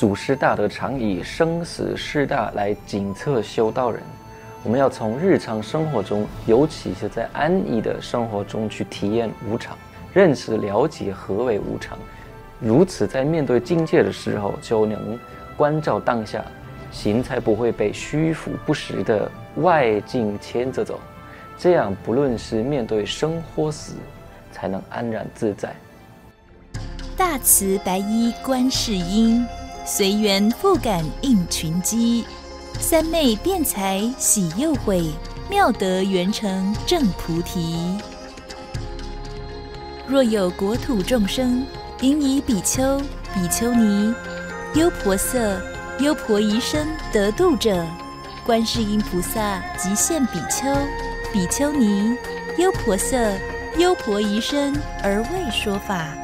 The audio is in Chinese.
祖师大德常以生死事大来检测修道人。我们要从日常生活中，尤其是在安逸的生活中去体验无常，认识了解何为无常。如此在面对境界的时候，就能关照当下，心才不会被虚浮不实的外境牵着走。这样不论是面对生或死，才能安然自在。 大慈白衣观世音，随缘复感应群机。三昧辩才喜诱诲，妙德圆成正菩提。若有国土众生，应以比丘、比丘尼、优婆塞、优婆夷身得度者，观世音菩萨即现比丘、比丘尼、优婆塞、优婆夷身而为说法。